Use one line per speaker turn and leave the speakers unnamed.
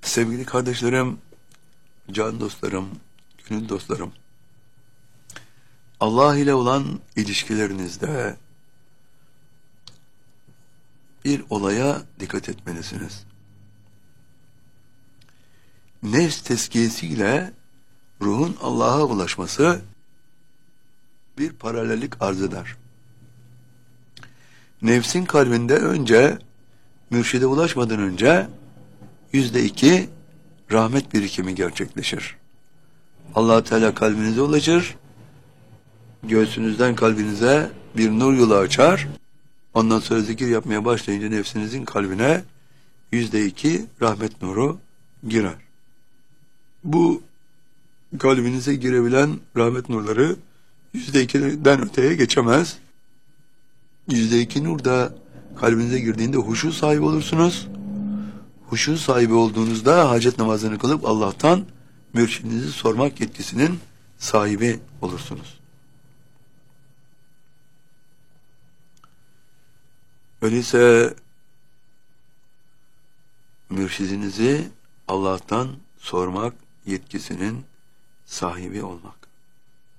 Sevgili kardeşlerim, can dostlarım, gönül dostlarım, Allah ile olan ilişkilerinizde bir olaya dikkat etmelisiniz. Nefs tezkiyesiyle ruhun Allah'a ulaşması bir paralellik arz eder. Nefsin kalbinde önce, mürşide ulaşmadan önce %2 rahmet birikimi gerçekleşir. Allah Teala kalbinize ulaşır, göğsünüzden kalbinize bir nur yolu açar. Ondan sonra zikir yapmaya başlayınca nefsinizin kalbine %2 rahmet nuru girer. Bu kalbinize girebilen rahmet nurları %2'den öteye geçemez. %2 nur da kalbinize girdiğinde huşu sahibi olursunuz. Huşu sahibi olduğunuzda hacet namazını kılıp Allah'tan mürşidinizi sormak yetkisinin sahibi olursunuz. Öyleyse mürşidinizi Allah'tan sormak yetkisinin sahibi olmak.